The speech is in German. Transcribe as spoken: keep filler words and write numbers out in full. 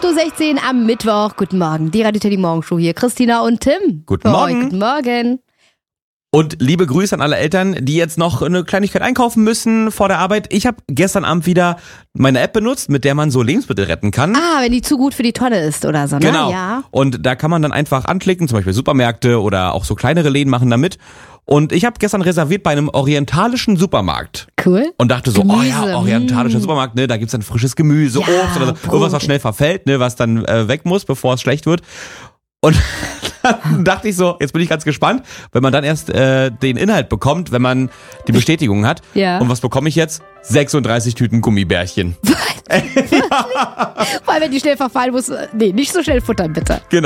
acht Uhr sechzehn am Mittwoch. Guten Morgen, die Radio Teddy Morgenshow hier. Christina und Tim. Guten Morgen. Guten Morgen. Und liebe Grüße an alle Eltern, die jetzt noch eine Kleinigkeit einkaufen müssen vor der Arbeit. Ich habe gestern Abend wieder meine App benutzt, mit der man so Lebensmittel retten kann. Ah, wenn die zu gut für die Tonne ist oder so, ne? Genau. Ja. Und da kann man dann einfach anklicken, zum Beispiel Supermärkte oder auch so kleinere Läden machen damit. Und ich habe gestern reserviert bei einem orientalischen Supermarkt. Cool. Und dachte so, Gemüse. oh ja, orientalischer Supermarkt, ne, da gibt's dann frisches Gemüse, Ja, Obst oder so. Brot. Irgendwas, was schnell verfällt, ne, was dann äh, weg muss, bevor es schlecht wird. Und dann dachte ich so, jetzt bin ich ganz gespannt, wenn man dann erst äh, den Inhalt bekommt, wenn man die Bestätigung hat. Ja. Und was bekomme ich jetzt? sechsunddreißig Tüten Gummibärchen. Weil wenn die schnell verfallen muss, nee, nicht so schnell futtern, bitte. Genau.